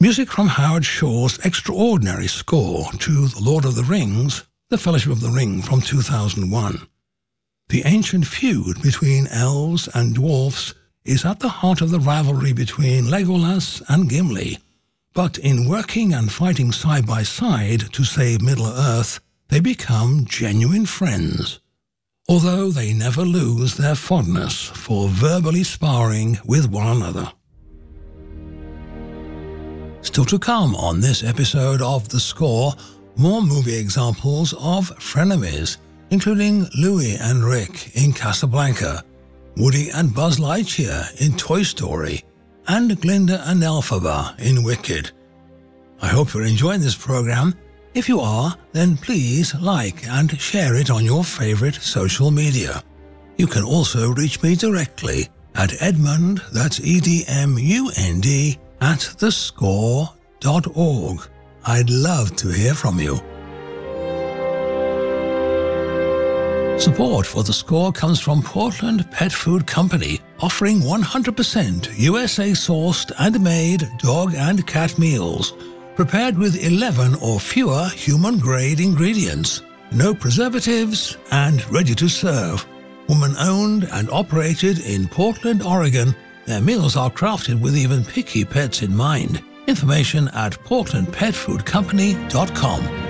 Music from Howard Shore's extraordinary score to The Lord of the Rings, The Fellowship of the Ring from 2001. The ancient feud between elves and dwarfs is at the heart of the rivalry between Legolas and Gimli. But in working and fighting side by side to save Middle-earth, they become genuine friends, although they never lose their fondness for verbally sparring with one another. Still to come on this episode of The Score, more movie examples of frenemies, including Louis and Rick in Casablanca, Woody and Buzz Lightyear in Toy Story, and Glinda and Elphaba in Wicked. I hope you're enjoying this program. If you are, then please like and share it on your favorite social media. You can also reach me directly at Edmund, that's EDMUND, at thescore.org. I'd love to hear from you. Support for The Score comes from Portland Pet Food Company, offering 100% USA-sourced and made dog and cat meals, prepared with 11 or fewer human-grade ingredients, no preservatives, and ready to serve. Woman-owned and operated in Portland, Oregon, their meals are crafted with even picky pets in mind. Information at portlandpetfoodcompany.com.